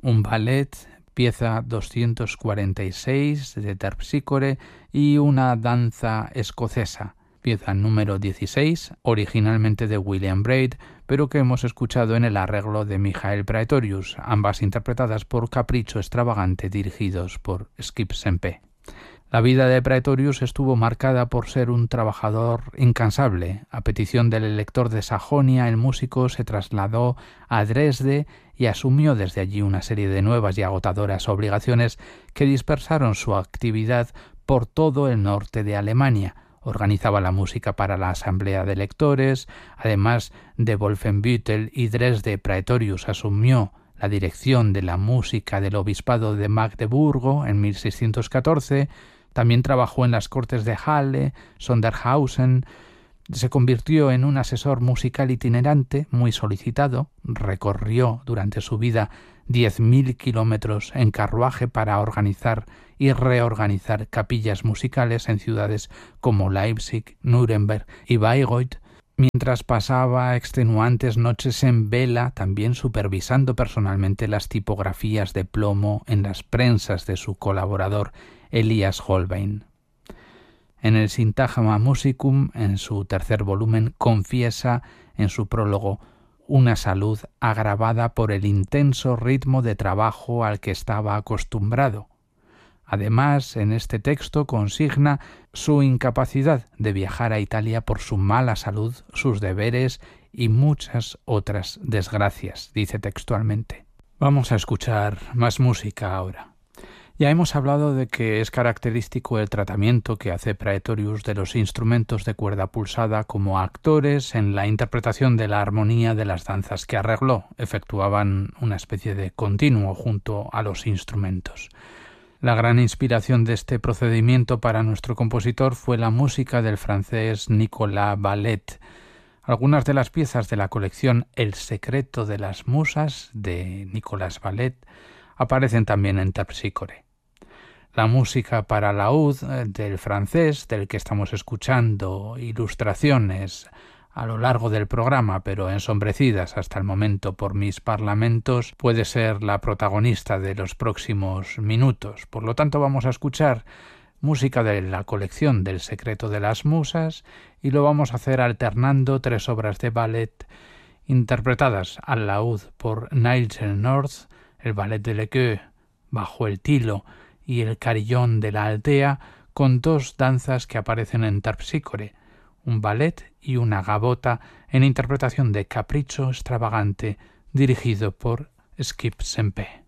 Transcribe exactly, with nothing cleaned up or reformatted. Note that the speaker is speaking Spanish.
un ballet, pieza doscientos cuarenta y seis de Terpsícore, y una danza escocesa, pieza número dieciséis, originalmente de William Braid, pero que hemos escuchado en el arreglo de Michael Praetorius, ambas interpretadas por Capriccio Extravagante, dirigidos por Skip Sempe. La vida de Praetorius estuvo marcada por ser un trabajador incansable. A petición del elector de Sajonia, el músico se trasladó a Dresde y asumió desde allí una serie de nuevas y agotadoras obligaciones que dispersaron su actividad por todo el norte de Alemania. Organizaba la música para la asamblea de electores. Además de Wolfenbüttel y Dresde, Praetorius asumió la dirección de la música del obispado de Magdeburgo en mil seiscientos catorce. También trabajó en las cortes de Halle, Sondershausen. Se convirtió en un asesor musical itinerante muy solicitado. Recorrió durante su vida diez mil kilómetros en carruaje para organizar y reorganizar capillas musicales en ciudades como Leipzig, Nuremberg y Bayreuth, mientras pasaba extenuantes noches en vela, también supervisando personalmente las tipografías de plomo en las prensas de su colaborador Elias Holbein. En el Syntagma Musicum, en su tercer volumen, confiesa en su prólogo una salud agravada por el intenso ritmo de trabajo al que estaba acostumbrado. Además, en este texto consigna su incapacidad de viajar a Italia por su mala salud, sus deberes y muchas otras desgracias, dice textualmente. Vamos a escuchar más música ahora. Ya hemos hablado de que es característico el tratamiento que hace Praetorius de los instrumentos de cuerda pulsada como actores en la interpretación de la armonía de las danzas que arregló. Efectuaban una especie de continuo junto a los instrumentos. La gran inspiración de este procedimiento para nuestro compositor fue la música del francés Nicolas Ballet. Algunas de las piezas de la colección El secreto de las musas de Nicolas Ballet aparecen también en Terpsícore. La música para laúd del francés, del que estamos escuchando ilustraciones a lo largo del programa, pero ensombrecidas hasta el momento por mis parlamentos, puede ser la protagonista de los próximos minutos. Por lo tanto, vamos a escuchar música de la colección del secreto de las musas y lo vamos a hacer alternando tres obras de ballet interpretadas al laúd por Nigel North, el ballet de Lequeux bajo el tilo y el carillón de la Altea, con dos danzas que aparecen en Terpsícore, un ballet y una gavota en interpretación de Capriccio Extravagante, dirigido por Skip Sempe.